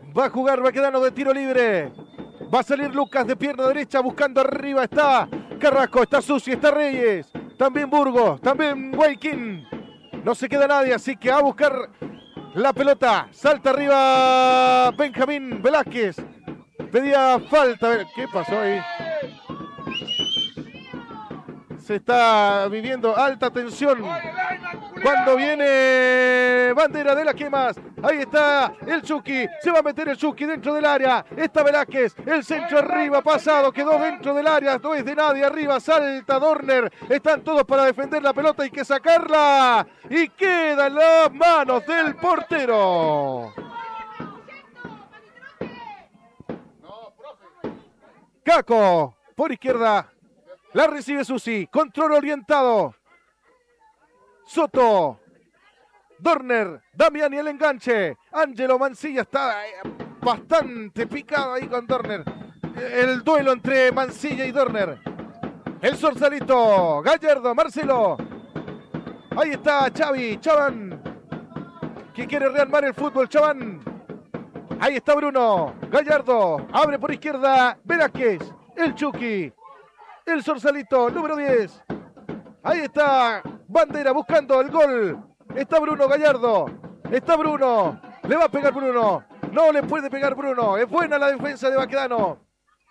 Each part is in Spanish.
Va a jugar Baquedano de tiro libre. Va a salir Lucas de pierna derecha buscando arriba. Está Carrasco, está Susi, está Reyes. También Burgos, también Guayquín. No se queda nadie, así que a buscar la pelota. Salta arriba Benjamín Velázquez. Pedía falta. ¿Qué pasó ahí? Se está viviendo alta tensión. Cuando viene Bandera de las Quemas. Ahí está el Chucky. Se va a meter el Chucky dentro del área. Está Velázquez. El centro arriba pasado. Quedó dentro del área. No es de nadie. Arriba salta Dorner. Están todos para defender la pelota. Hay que sacarla. Y queda en las manos del portero. Caco. Por izquierda. La recibe Susi. Control orientado. Soto. Dorner. Damián y el enganche. Ángelo Mancilla está bastante picado ahí con Dorner. El duelo entre Mancilla y Dorner. El Sorsalito. Gallardo. Marcelo. Ahí está Xavi. Chaban. Que quiere rearmar el fútbol. Chaban. Ahí está Bruno. Gallardo. Abre por izquierda. Velázquez. El Chucky. El Sorsalito. Número 10. Ahí está Bandera buscando el gol. Está Bruno Gallardo. Está Bruno. Le va a pegar Bruno. No le puede pegar Bruno. Es buena la defensa de Baquedano.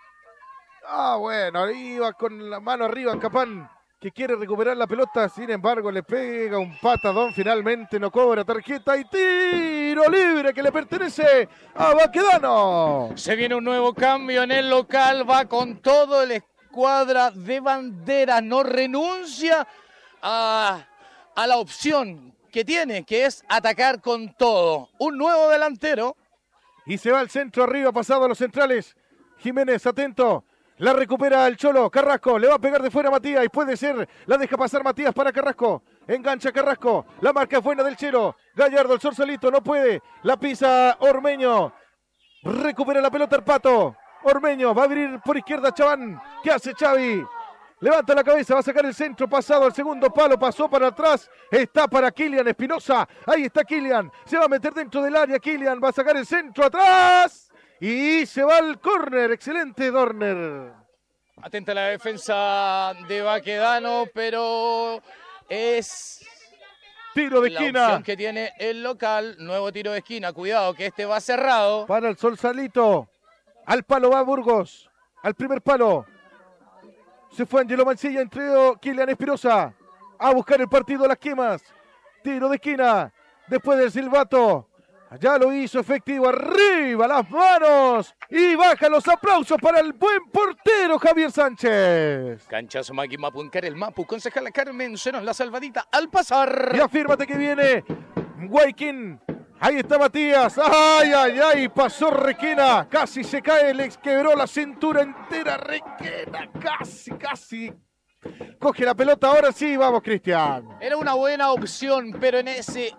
Bueno, iba con la mano arriba Capán, que quiere recuperar la pelota. Sin embargo, le pega un patadón. Finalmente no cobra tarjeta y tiro libre que le pertenece a Baquedano. Se viene un nuevo cambio en el local. Va con todo el escuadra de Bandera. No renuncia a la opción que tiene, que es atacar con todo. Un nuevo delantero. Y se va al centro arriba, pasado a los centrales. Jiménez, atento. La recupera el Cholo. Carrasco, le va a pegar de fuera a Matías. Y puede ser, la deja pasar Matías para Carrasco. Engancha Carrasco. La marca es buena del Chero. Gallardo, el Sorsalito, no puede. La pisa Ormeño. Recupera la pelota el Pato. Ormeño, va a abrir por izquierda Chaván. ¿Qué hace Xavi? Levanta la cabeza, va a sacar el centro, pasado al segundo palo, pasó para atrás, está para Kylian Espinosa, ahí está Kylian, se va a meter dentro del área, Kylian va a sacar el centro atrás y se va al córner, excelente Dorner. Atenta la defensa de Baquedano, pero es tiro de esquina. La opción que tiene el local, nuevo tiro de esquina, cuidado que este va cerrado. Para el Sorsalito, al palo va Burgos, al primer palo. Se fue Ángelo Mancilla, entró Kylian Espinosa a buscar el partido a las quemas. Tiro de esquina, después del silbato. Ya lo hizo efectivo, arriba las manos y baja los aplausos para el buen portero Javier Sánchez. Canchazo Maki Mapuncar, el Mapu, concejala Carmen Senos, la salvadita al pasar. Y afírmate que viene Guayquín. Ahí está Matías, ay, pasó Requena, casi se cae, le quebró la cintura entera, Requena, casi. Coge la pelota, ahora sí, vamos Cristian. Era una buena opción, pero en ese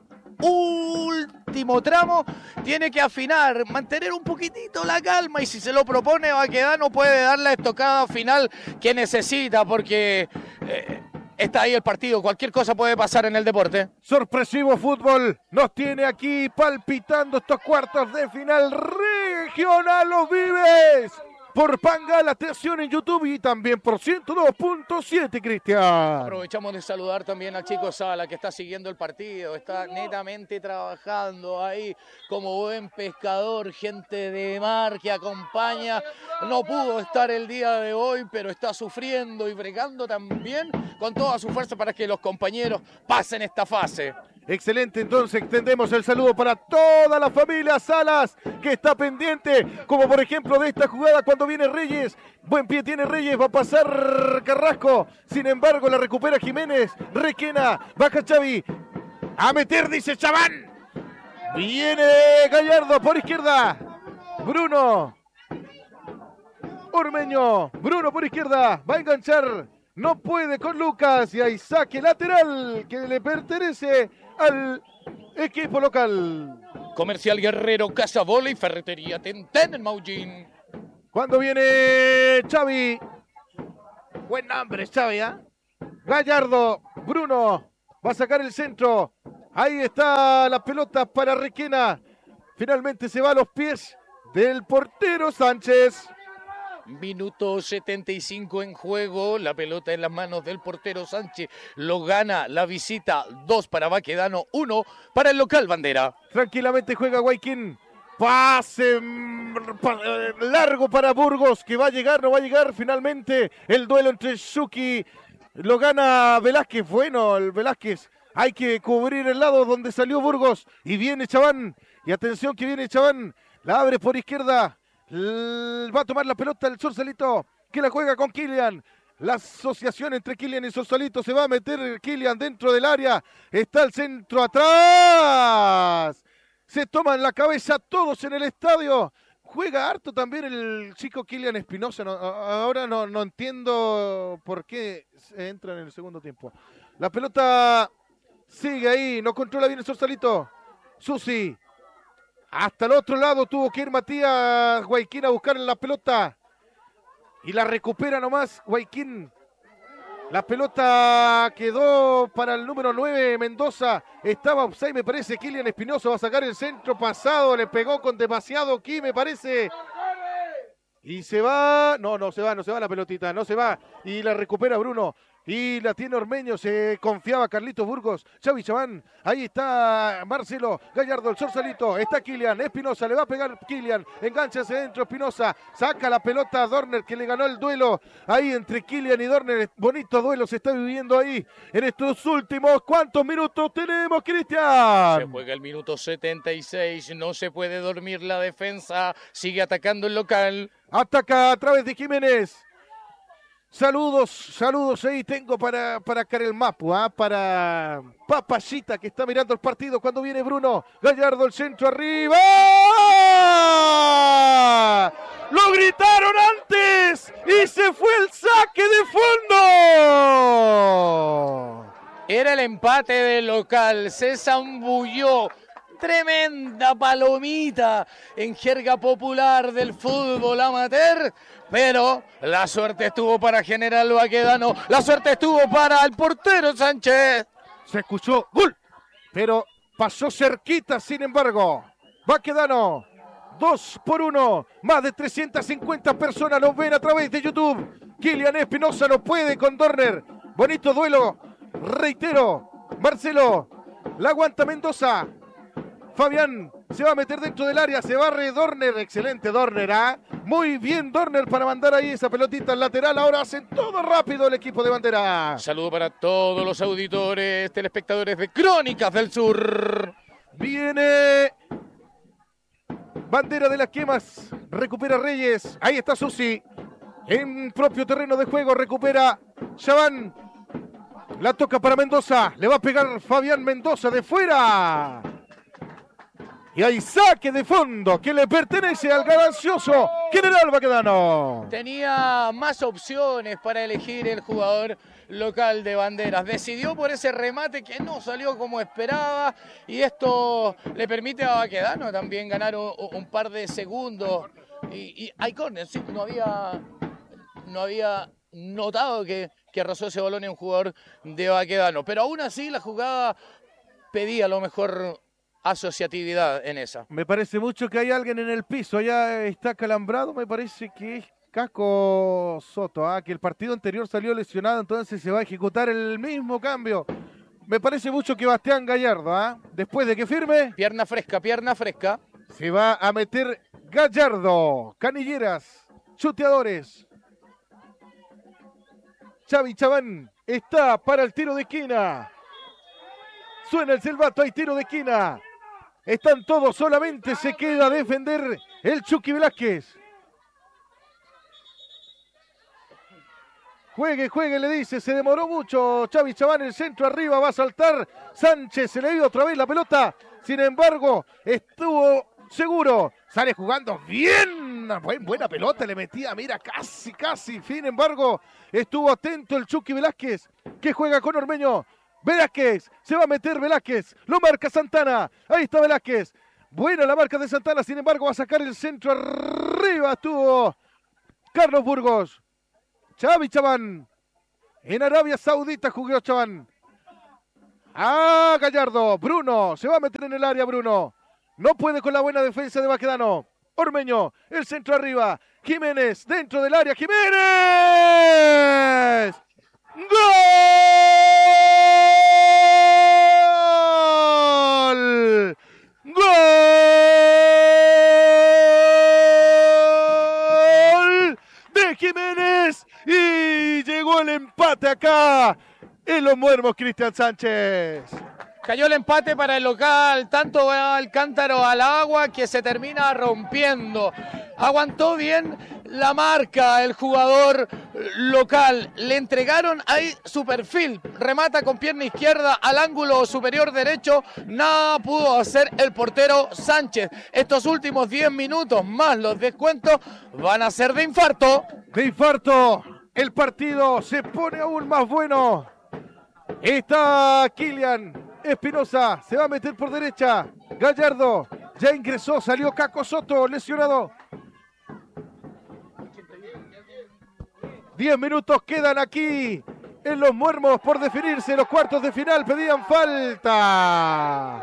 último tramo tiene que afinar, mantener un poquitito la calma y si se lo propone Baquedano puede dar la estocada final que necesita porque... está ahí el partido, cualquier cosa puede pasar en el deporte. Sorpresivo fútbol, nos tiene aquí palpitando estos cuartos de final regional, los vives por Pangala, atención en YouTube y también por 102.7, Cristian. Aprovechamos de saludar también al chico Sala que está siguiendo el partido, está netamente trabajando ahí como buen pescador, gente de mar que acompaña, no pudo estar el día de hoy, pero está sufriendo y bregando también con toda su fuerza para que los compañeros pasen esta fase. Excelente, entonces extendemos el saludo para toda la familia Salas que está pendiente, como por ejemplo de esta jugada cuando viene Reyes, buen pie tiene Reyes, va a pasar Carrasco, sin embargo la recupera Jiménez, Requena, baja Xavi, a meter dice Chaván, viene Gallardo por izquierda, Bruno, Ormeño, Bruno por izquierda, va a enganchar, no puede con Lucas y hay saque lateral que le pertenece al equipo local. Comercial Guerrero, Casa Bola y Ferretería Tentén en Maullín. Cuando viene Xavi, buen nombre Xavi, ¿eh? Gallardo, Bruno, va a sacar el centro, ahí está la pelota para Requena, Finalmente se va a los pies del portero Sánchez. Minuto 75 en juego, la pelota en las manos del portero Sánchez, lo gana la visita, 2 para Baquedano, 1 para el local Bandera. Tranquilamente juega Guayquín, pase largo para Burgos, que va a llegar, no va a llegar, finalmente el duelo entre Shuki, lo gana Velázquez, bueno, el Velázquez, hay que cubrir el lado donde salió Burgos, y viene Chaván, y atención que viene Chaván, la abre por izquierda, va a tomar la pelota el Sausalito, que la juega con Kylian. La asociación entre Kylian y Sausalito, se va a meter Kylian dentro del área. Está el centro atrás. Se toman la cabeza todos en el estadio. Juega harto también el chico Kylian Espinosa. Ahora no entiendo por qué entran en el segundo tiempo. La pelota sigue ahí, no controla bien el Sausalito. Susi. Hasta el otro lado tuvo que ir Matías Guayquín a buscar la pelota. Y la recupera nomás Guayquín. La pelota quedó para el número 9, Mendoza. Estaba offside, me parece. Kylian Espinosa va a sacar el centro pasado. Le pegó con demasiado aquí, me parece. Y se va. No se va la pelotita. No se va. Y la recupera Bruno. Y la tiene Ormeño, se confiaba Carlitos Burgos, Xavi Chaván, ahí está Marcelo, Gallardo, el Sausalito, está Kylian, Espinosa, le va a pegar Kylian, engancha hacia adentro Espinosa, saca la pelota a Dorner que le ganó el duelo, ahí entre Kylian y Dorner, bonito duelo se está viviendo ahí, en estos últimos, ¿cuántos minutos tenemos, Cristian? Se juega el minuto 76, no se puede dormir la defensa, sigue atacando el local. Ataca a través de Jiménez. Saludos ahí tengo para Karel Mapu, para Papachita que está mirando el partido cuando viene Bruno, Gallardo el centro arriba, lo gritaron antes y se fue el saque de fondo. Era el empate del local, se zambulló. Tremenda palomita en jerga popular del fútbol amateur, pero la suerte estuvo para General Baquedano, la suerte estuvo para el portero Sánchez. Se escuchó gol, pero pasó cerquita, sin embargo. Baquedano, 2-1, más de 350 personas lo ven a través de YouTube. Kylian Espinosa no puede con Dorner, bonito duelo, reitero, Marcelo, la aguanta Mendoza. Fabián se va a meter dentro del área, se barre Dorner, excelente Dorner, muy bien Dorner para mandar ahí esa pelotita al lateral, ahora hacen todo rápido el equipo de Bandera. Saludo para todos los auditores, telespectadores de Crónicas del Sur. Viene Bandera de las Quemas, recupera Reyes, ahí está Susi, en propio terreno de juego, recupera Chaván, la toca para Mendoza, le va a pegar Fabián Mendoza de fuera. Y hay saque de fondo que le pertenece al ganancioso General Baquedano. Tenía más opciones para elegir el jugador local de Banderas. Decidió por ese remate que no salió como esperaba. Y esto le permite a Baquedano también ganar un par de segundos. Y hay córner, sí, no había notado que rozó ese balón en un jugador de Baquedano. Pero aún así la jugada pedía lo mejor asociatividad en esa. Me parece mucho que hay alguien en el piso, ya está calambrado, me parece que es Caco Soto, que el partido anterior salió lesionado, entonces se va a ejecutar el mismo cambio. Me parece mucho que Bastián Gallardo, después de que firme. Pierna fresca. Se va a meter Gallardo, canilleras, chuteadores. Xavi Chaván está para el tiro de esquina. Suena el silbato, hay tiro de esquina. Están todos, solamente se queda a defender el Chucky Velázquez. Juegue, le dice, se demoró mucho Xavi Chaván, el centro arriba, va a saltar Sánchez, se le dio otra vez la pelota, sin embargo, estuvo seguro, sale jugando bien, buena pelota, le metía, mira, casi, sin embargo, estuvo atento el Chucky Velázquez, que juega con Ormeño. Velázquez, se va a meter Velázquez, lo marca Santana, ahí está Velázquez, buena la marca de Santana, sin embargo va a sacar el centro arriba, estuvo Carlos Burgos, Xavi Chaván, en Arabia Saudita jugó Chaván, Gallardo, Bruno, se va a meter en el área Bruno, No puede con la buena defensa de Baquedano. Ormeño, el centro arriba. Jiménez, dentro del área. ¡Jiménez! ¡Gol! ¡Gol! De Jiménez. Y llegó el empate acá en Los Muermos, Cristian Sánchez. Cayó el empate para el local, tanto va el cántaro al agua que se termina rompiendo. Aguantó bien la marca el jugador local. Le entregaron ahí su perfil. Remata con pierna izquierda al ángulo superior derecho. Nada pudo hacer el portero Sánchez. Estos últimos 10 minutos más los descuentos van a ser de infarto. De infarto. El partido se pone aún más bueno. Está Kylian Espinosa, se va a meter por derecha. Gallardo ya ingresó, salió Caco Soto, lesionado. 10 minutos quedan aquí en Los Muermos por definirse los cuartos de final. Pedían falta.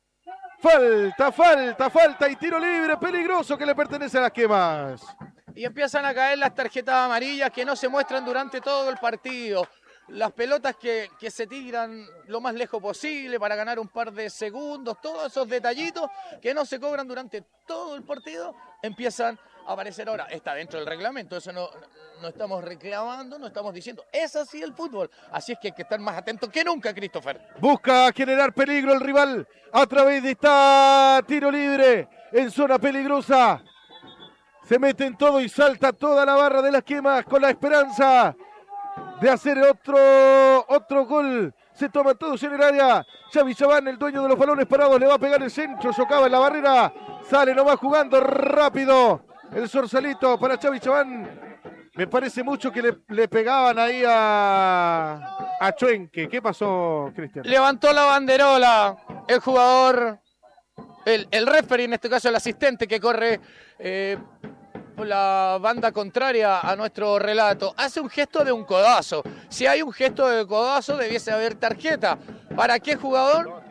Falta y tiro libre peligroso que le pertenece a las Quemas. Y empiezan a caer las tarjetas amarillas que no se muestran durante todo el partido. Las pelotas que se tiran lo más lejos posible para ganar un par de segundos, todos esos detallitos que no se cobran durante todo el partido, empiezan a aparecer ahora. Está dentro del reglamento, eso no estamos reclamando, no estamos diciendo. Es así el fútbol, así es que hay que estar más atentos que nunca, Christopher. Busca generar peligro el rival a través de esta tiro libre en zona peligrosa. Se mete en todo y salta toda la barra de las Quemas con la esperanza de hacer otro gol. Se toman todos en el área. Xavi Chabán, el dueño de los balones parados, le va a pegar el centro. Chocaba en la barrera. Sale nomás jugando rápido. El Sorsalito para Xavi Chabán. Me parece mucho que le pegaban ahí a Chuenque. ¿Qué pasó, Cristian? Levantó la banderola el jugador, el referee, en este caso el asistente que corre por la banda contraria a nuestro relato. Hace un gesto de un codazo. Si hay un gesto de codazo, debiese haber tarjeta. ¿Para qué jugador?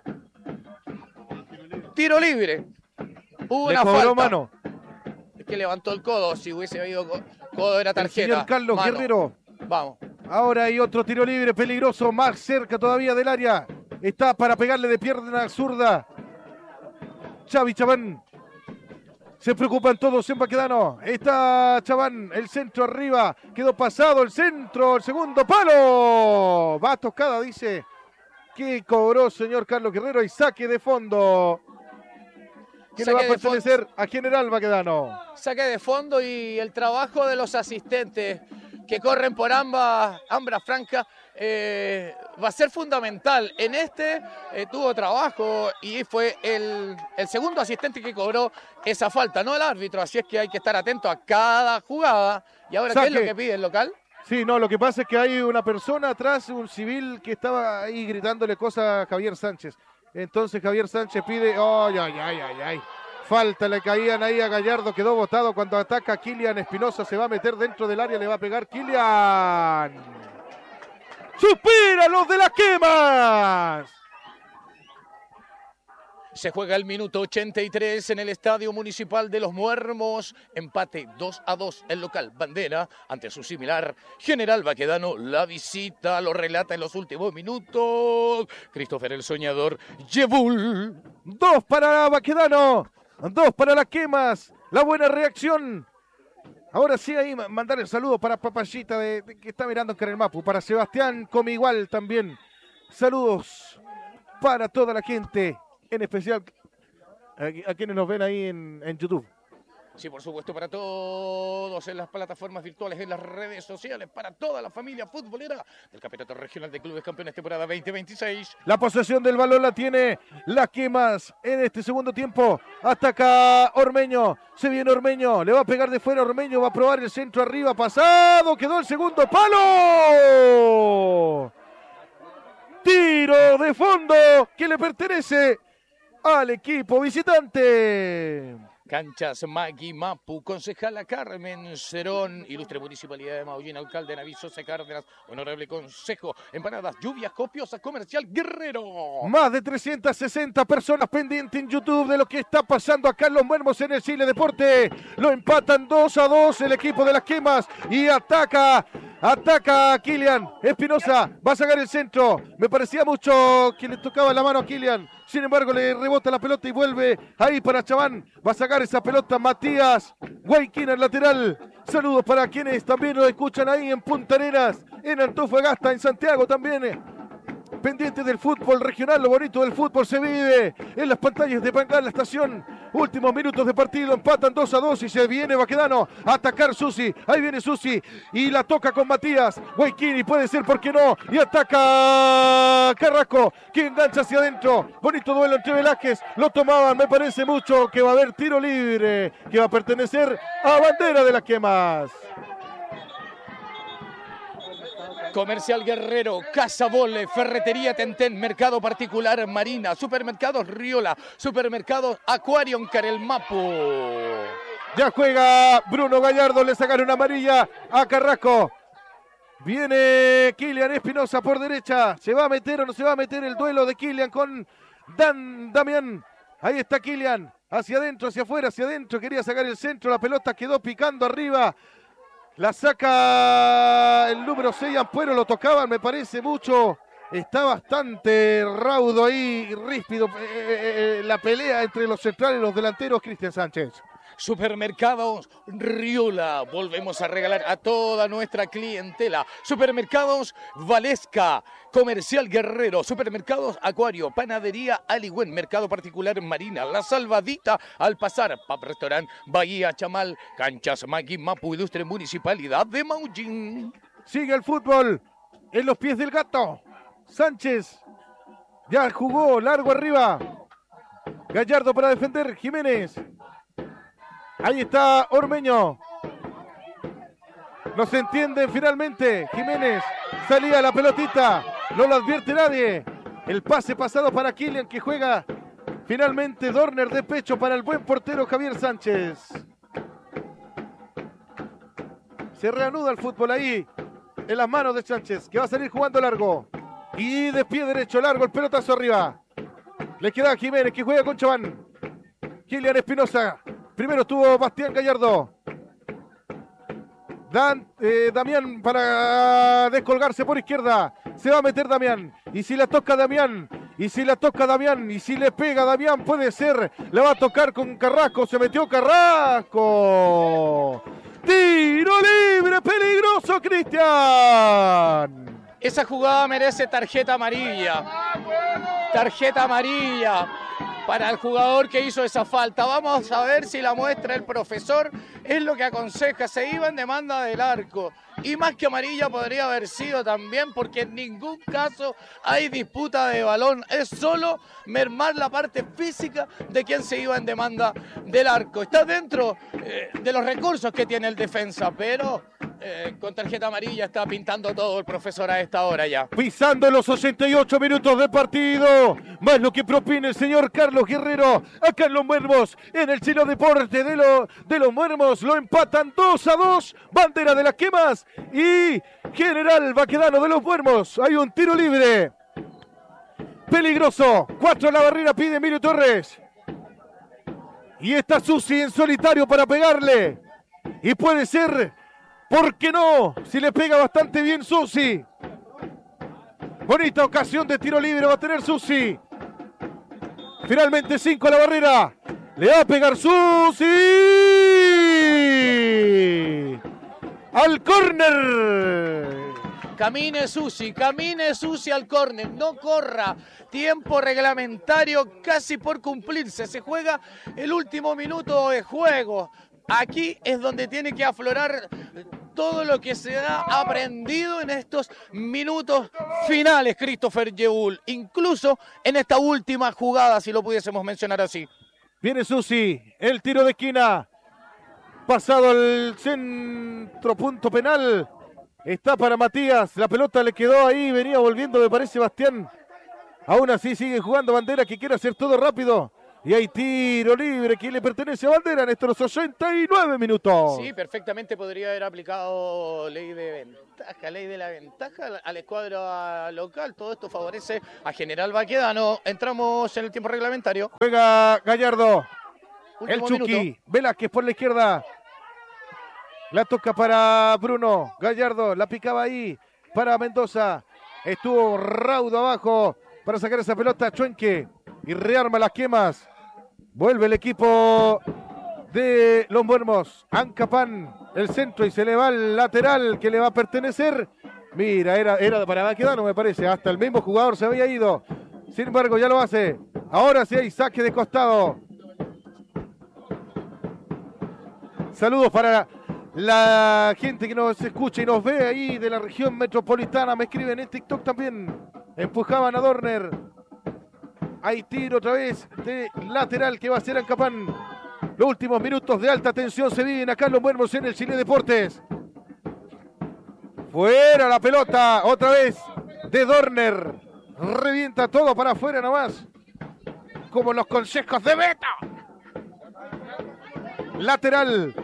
Tiro libre. Hubo una falta. Mano. Es que levantó el codo. Si hubiese habido codo era tarjeta. El señor Carlos Mano. Guerrero. Vamos. Ahora hay otro tiro libre peligroso, más cerca todavía del área. Está para pegarle de pierna zurda. Xavi Chabán. Se preocupan todos en Baquedano. Está Chabán, el centro arriba. Quedó pasado el centro, el segundo palo. Va tocada, dice. ¿Qué cobró, señor Carlos Guerrero? Y saque de fondo. Que le va a pertenecer a General Baquedano. Saque de fondo y el trabajo de los asistentes que corren por ambas francas va a ser fundamental. En tuvo trabajo y fue el segundo asistente que cobró esa falta, no el árbitro, así es que hay que estar atento a cada jugada. ¿Y ahora qué es lo que pide el local? Sí, no, lo que pasa es que hay una persona atrás, un civil que estaba ahí gritándole cosas a Javier Sánchez. Entonces Javier Sánchez pide, ay. Falta, le caían ahí a Gallardo, quedó botado cuando ataca Kylian Espinosa, se va a meter dentro del área, le va a pegar Kylian. ¡Suspira los de las Quemas! Se juega el minuto 83 en el Estadio Municipal de Los Muermos. Empate 2-2 el local. Bandera ante su similar General Baquedano. La visita lo relata en los últimos minutos Christopher el Soñador Yebul. 2 para Baquedano, 2 para las Quemas. La buena reacción. Ahora sí, ahí mandar el saludo para Papayita que está mirando en Carelmapu. Para Sebastián Comigual también. Saludos para toda la gente. En especial a quienes nos ven ahí en YouTube. Sí, por supuesto, para todos en las plataformas virtuales, en las redes sociales, para toda la familia futbolera del Campeonato Regional de Clubes Campeones temporada 2026. La posesión del balón la tiene las Quemas en este segundo tiempo. Ataca Ormeño, se viene Ormeño, le va a pegar de fuera Ormeño, va a probar el centro arriba, pasado, quedó el segundo palo. Tiro de fondo que le pertenece al equipo visitante. Canchas Magui Mapu, concejala Carmen Cerón, ilustre Municipalidad de Maullín, alcalde Naví Sosa Cárdenas, honorable consejo, empanadas, lluvias copiosas, comercial Guerrero. Más de 360 personas pendientes en YouTube de lo que está pasando acá en Los Muermos en el Chile Deporte. Lo empatan 2-2 el equipo de las Quemas y ataca a Kylian Espinosa, va a sacar el centro, me parecía mucho que le tocaba la mano a Kylian, sin embargo le rebota la pelota y vuelve ahí para Chaván, va a sacar esa pelota Matías Guayquina el lateral. Saludos para quienes también nos escuchan ahí en Punta Arenas, en Antofagasta, en Santiago también. Pendiente del fútbol regional, lo bonito del fútbol se vive en las pantallas de Pangal, la estación. Últimos minutos de partido, empatan 2-2 y se viene Baquedano a atacar Susi. Ahí viene Susi y la toca con Matías Guayquini, puede ser, ¿por qué no? Y ataca Carrasco, que engancha hacia adentro. Bonito duelo entre Velázquez, lo tomaban, me parece mucho que va a haber tiro libre, que va a pertenecer a Bandera de las Quemas. Comercial Guerrero, Casa Vole, Ferretería Tentén, Mercado Particular Marina, Supermercados Riola, Supermercados Aquarium Carelmapu. Ya juega Bruno Gallardo, le sacaron amarilla a Carrasco. Viene Kylian Espinosa por derecha. ¿Se va a meter o no se va a meter el duelo de Kylian con Damián? Ahí está Kylian, hacia adentro, hacia afuera, hacia adentro. Quería sacar el centro, la pelota quedó picando arriba. La saca el número 6, Ampuero, lo tocaban, me parece mucho. Está bastante raudo ahí, ríspido, la pelea entre los centrales y los delanteros, Cristian Sánchez. Supermercados Riola, volvemos a regalar a toda nuestra clientela. Supermercados Valesca, Comercial Guerrero, Supermercados Acuario, Panadería Aligüen, Mercado Particular Marina, La Salvadita al pasar, Pub Restaurant Bahía Chamal, Canchas Magui Mapu, ilustre Municipalidad de Maullín. Sigue el fútbol en los pies del gato. Sánchez ya jugó largo arriba. Gallardo para defender, Jiménez. Ahí está Ormeño. No se entienden finalmente. Jiménez salía la pelotita. No lo advierte nadie. El pase pasado para Kylian, que juega finalmente Dorner de pecho para el buen portero Javier Sánchez. Se reanuda el fútbol ahí en las manos de Sánchez, que va a salir jugando largo. Y de pie derecho largo el pelotazo arriba. Le queda a Jiménez, que juega con Chaván. Kylian Espinosa. Primero estuvo Bastián Gallardo. Damián para descolgarse por izquierda. Se va a meter Damián. Y si la toca Damián. Y si la toca Damián. Y si le pega Damián, puede ser. La va a tocar con Carrasco. Se metió Carrasco. Tiro libre. Peligroso, Cristian. Esa jugada merece tarjeta amarilla. Tarjeta amarilla para el jugador que hizo esa falta. Vamos a ver si la muestra el profesor. Es lo que aconseja. Se iba en demanda del arco. Y más que amarilla podría haber sido también, porque en ningún caso hay disputa de balón. Es solo mermar la parte física de quien se iba en demanda del arco. Está dentro de los recursos que tiene el defensa, pero con tarjeta amarilla está pintando todo el profesor a esta hora ya. Pisando los 88 minutos de partido. Más lo que propone el señor Carlos Guerrero. Acá en Los Muermos, en el Chile Deporte de Los Muermos. Lo empatan 2-2. Bandera de las Quemas y General Baquedano de Los Muermos. Hay un tiro libre. Peligroso. 4 a la barrera pide Emilio Torres. Y está Susi en solitario para pegarle. Y puede ser... ¿Por qué no? Si le pega bastante bien Susi. Bonita ocasión de tiro libre va a tener Susi. Finalmente 5 a la barrera. Le va a pegar Susi. Al córner. Camine Susi al córner, no corra. Tiempo reglamentario casi por cumplirse. Se juega el último minuto de juego. Aquí es donde tiene que aflorar todo lo que se ha aprendido en estos minutos finales, Christopher Yeul. Incluso en esta última jugada, si lo pudiésemos mencionar así. Viene Susi, el tiro de esquina. Pasado al centro, punto penal. Está para Matías, la pelota le quedó ahí, venía volviendo, me parece, Bastián. Aún así sigue jugando Bandera, que quiere hacer todo rápido. Y hay tiro libre que le pertenece a Bandera en estos 89 minutos. Sí, perfectamente podría haber aplicado ley de la ventaja a la escuadra local. Todo esto favorece a General Baquedano. Entramos en el tiempo reglamentario. Juega Gallardo. Último el Chucky. minuto. Velázquez por la izquierda. La toca para Bruno. Gallardo la picaba ahí para Mendoza. Estuvo raudo abajo para sacar esa pelota. Chuenque. Y rearma las quemas. Vuelve el equipo de los Muermos. Ancapán, el centro, y se le va al lateral que le va a pertenecer. Mira, era para Baquedano, me parece. Hasta el mismo jugador se había ido. Sin embargo, ya lo hace. Ahora sí hay saque de costado. Saludos para la gente que nos escucha y nos ve ahí de la región metropolitana. Me escriben en TikTok también. Empujaban a Dorner. Hay tiro otra vez de lateral que va a ser Ancapán. Los últimos minutos de alta tensión se viven acá en los Muermos en el Chile Deportes. Fuera la pelota otra vez de Dorner. Revienta todo para afuera nomás. Como los consejos de Beto. Lateral.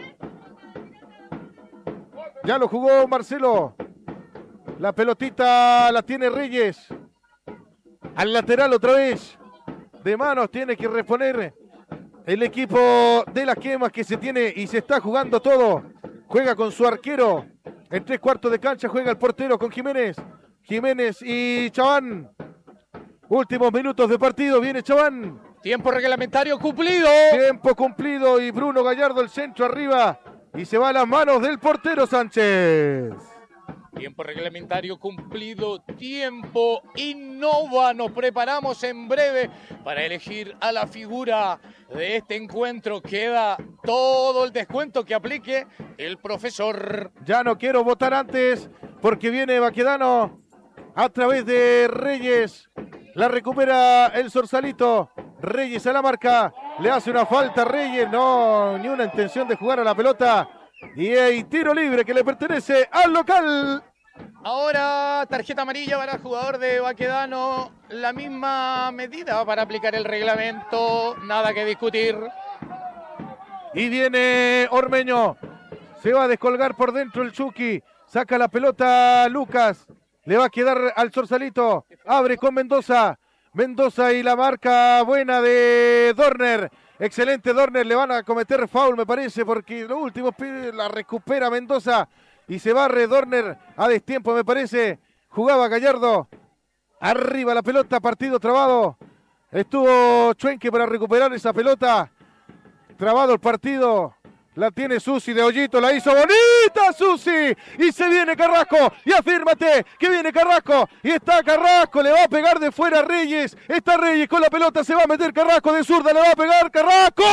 Ya lo jugó Marcelo. La pelotita la tiene Reyes. Al lateral otra vez. De manos tiene que reponer el equipo de las quemas que se tiene y se está jugando todo. Juega con su arquero. En 3/4 de cancha juega el portero con Jiménez. Jiménez y Chaván. Últimos minutos de partido. Viene Chaván. Tiempo reglamentario cumplido. Tiempo cumplido y Bruno Gallardo el centro arriba. Y se va a las manos del portero Sánchez. Tiempo reglamentario cumplido, tiempo innova. Nos preparamos en breve para elegir a la figura de este encuentro. Queda todo el descuento que aplique el profesor. Ya no quiero votar antes porque viene Baquedano a través de Reyes. La recupera el Zorsalito. Reyes a la marca. Le hace una falta a Reyes. No, ni una intención de jugar a la pelota. Y hay tiro libre que le pertenece al local. Ahora tarjeta amarilla para el jugador de Baquedano. La misma medida para aplicar el reglamento. Nada que discutir. Y viene Ormeño. Se va a descolgar por dentro el Chucky. Saca la pelota Lucas. Le va a quedar al Zorsalito. Abre con Mendoza. Mendoza y la marca buena de Dorner. Excelente Dorner. Le van a cometer foul, me parece, porque lo último la recupera Mendoza. Y se barre Dorner a destiempo, me parece. Jugaba Gallardo. Arriba la pelota, partido trabado. Estuvo Chuenque para recuperar esa pelota. Trabado el partido. La tiene Susi de Hoyito, la hizo bonita Susi. Y se viene Carrasco. Y afírmate que viene Carrasco. Y está Carrasco, le va a pegar de fuera a Reyes. Está Reyes con la pelota, se va a meter Carrasco de zurda, le va a pegar Carrasco.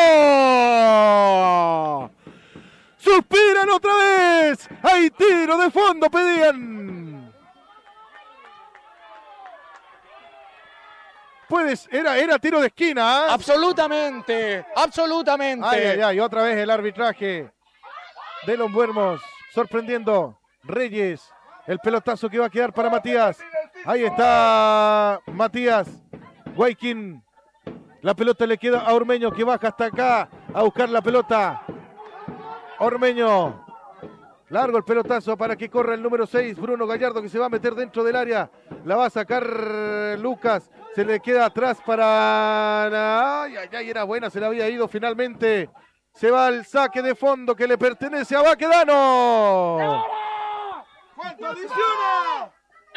¡Suspiran otra vez! ¡Hay tiro de fondo, pedían! Era tiro de esquina, ¿eh? Absolutamente, absolutamente. Ay, otra vez el arbitraje de los Muermos, sorprendiendo. Reyes, el pelotazo que va a quedar para Matías. Ahí está Matías. Guayquín, la pelota le queda a Ormeño, que baja hasta acá a buscar la pelota. Ormeño, largo el pelotazo para que corra el número 6, Bruno Gallardo, que se va a meter dentro del área. La va a sacar Lucas, se le queda atrás para... Ay, era buena, se le había ido finalmente. Se va al saque de fondo que le pertenece a Baquedano. ¿Cuánto adiciona?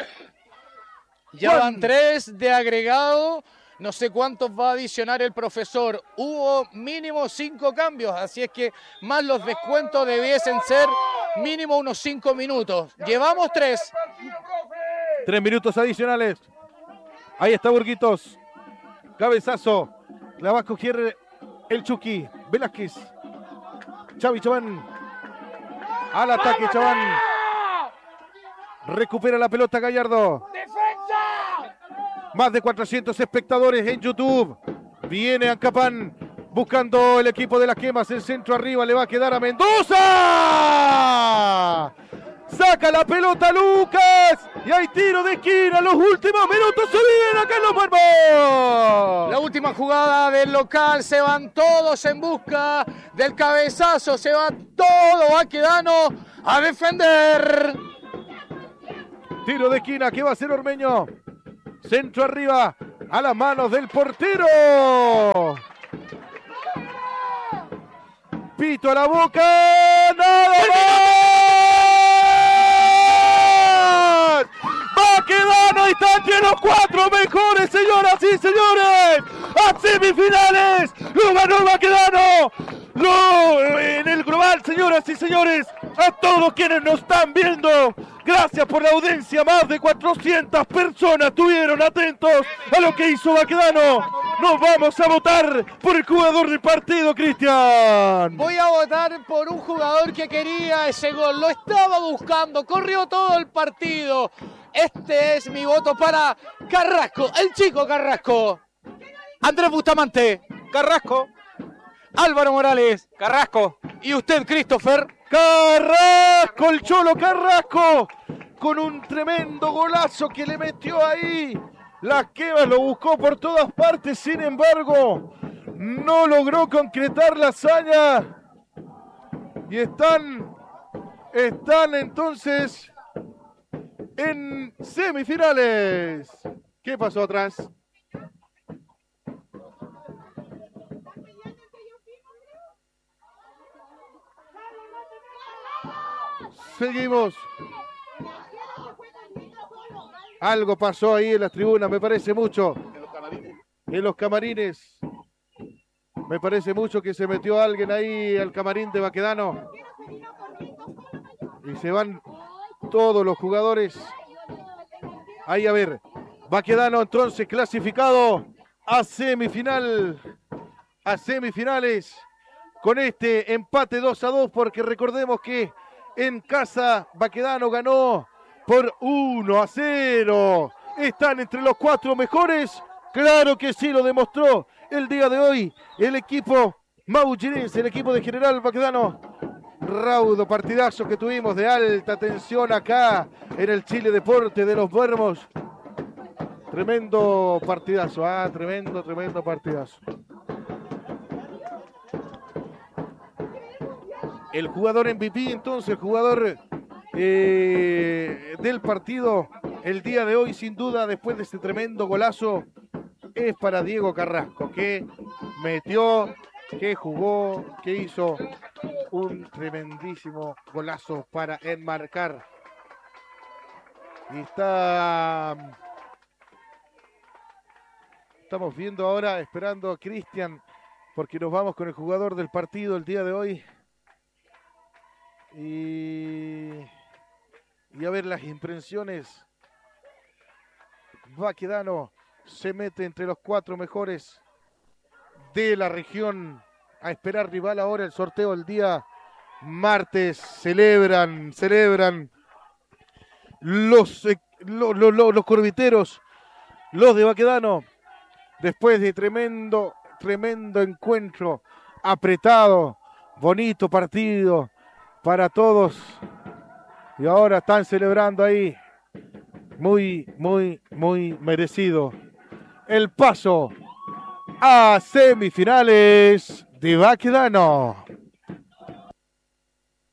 Ya van 3 de agregado. No sé cuántos va a adicionar el profesor. Hubo mínimo 5 cambios, así es que más los descuentos debiesen ser mínimo unos 5 minutos. Llevamos 3. 3 minutos adicionales. Ahí está Burguitos. Cabezazo. La va a coger el Chucky. Velázquez. Xavi Chaván. Al ataque Chaván. Recupera la pelota Gallardo. Más de 400 espectadores en YouTube. Viene Ancapán buscando el equipo de las quemas. El centro arriba le va a quedar a Mendoza. Saca la pelota Lucas. Y hay tiro de esquina. Los últimos minutos se viven acá en Los Vermos. La última jugada del local. Se van todos en busca del cabezazo. Se va todo Baquedano a defender. Tiro de esquina que va a ser Ormeño. Centro arriba a las manos del portero. Pito a la boca. ¡Nada más! Baquedano está entre los 4 mejores, señoras y señores. A semifinales. Lo ganó Baquedano. En el global, señoras y señores. A todos quienes nos están viendo. Gracias por la audiencia. Más de 400 personas estuvieron atentos a lo que hizo Baquedano. Nos vamos a votar por el jugador del partido, Cristian. Voy a votar por un jugador que quería ese gol. Lo estaba buscando. Corrió todo el partido. Este es mi voto para Carrasco. El chico Carrasco. Andrés Bustamante. Carrasco. Álvaro Morales. Carrasco. Y usted, Christopher. Carrasco, el Cholo Carrasco, con un tremendo golazo que le metió ahí. Las Quevas lo buscó por todas partes, sin embargo, no logró concretar la hazaña. Y están entonces en semifinales. ¿Qué pasó atrás? Seguimos. Algo pasó ahí en las tribunas, me parece mucho. En los camarines. Me parece mucho que se metió alguien ahí al camarín de Baquedano. Y se van todos los jugadores. Ahí a ver. Baquedano entonces clasificado a semifinal. A semifinales. Con este empate 2-2, porque recordemos que en casa Baquedano ganó por 1-0. ¿Están entre los 4 mejores? Claro que sí, lo demostró el día de hoy el equipo mauchirense, el equipo de General Baquedano. Raudo partidazo que tuvimos de alta tensión acá en el Chile Deporte de Los Vermos. Tremendo partidazo, tremendo partidazo. El jugador MVP, entonces, el jugador del partido el día de hoy, sin duda, después de este tremendo golazo, es para Diego Carrasco, que metió, que jugó, que hizo un tremendísimo golazo para enmarcar. Y estamos viendo ahora, esperando a Cristian, porque nos vamos con el jugador del partido el día de hoy. Y a ver las impresiones. Baquedano se mete entre los 4 mejores de la región. A esperar rival ahora el sorteo el día martes. Celebran los corbiteros, los de Baquedano, después de tremendo encuentro, apretado, bonito partido para todos, y ahora están celebrando ahí, muy merecido, el paso a semifinales de Baquedano.